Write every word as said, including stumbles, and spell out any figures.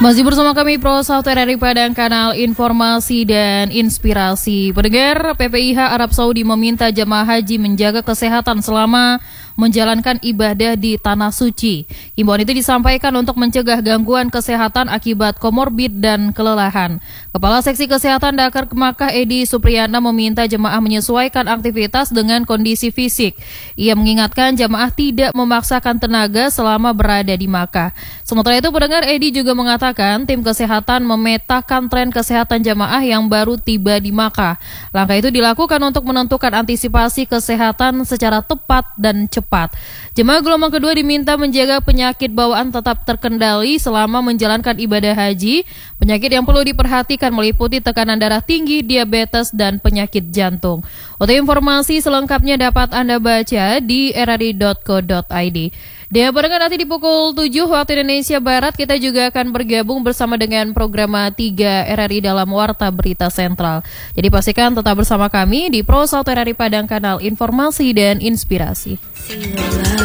Masih bersama kami Pro Satu R R I Padang, kanal informasi dan inspirasi. Pendengar, P P I H Arab Saudi meminta jemaah haji menjaga kesehatan selama menjalankan ibadah di Tanah Suci. Himbauan itu disampaikan untuk mencegah gangguan kesehatan akibat komorbid dan kelelahan. Kepala Seksi Kesehatan Dakar Makkah Edi Supriyana meminta jemaah menyesuaikan aktivitas dengan kondisi fisik. Ia mengingatkan jemaah tidak memaksakan tenaga selama berada di Makkah. Sementara itu, pendengar, Edi juga mengatakan tim kesehatan memetakan tren kesehatan jemaah yang baru tiba di Makkah. Langkah itu dilakukan untuk menentukan antisipasi kesehatan secara tepat dan cepat. Jemaah gelombang kedua diminta menjaga penyakit bawaan tetap terkendali selama menjalankan ibadah haji. Penyakit yang perlu diperhatikan meliputi tekanan darah tinggi, diabetes, dan penyakit jantung. Untuk informasi selengkapnya dapat Anda baca di r r i dot co dot i d. Dan barengan nanti di pukul tujuh waktu Indonesia Barat, kita juga akan bergabung bersama dengan program tiga R R I dalam Warta Berita Sentral. Jadi pastikan tetap bersama kami di Pro Satu R R I Padang, kanal informasi dan inspirasi.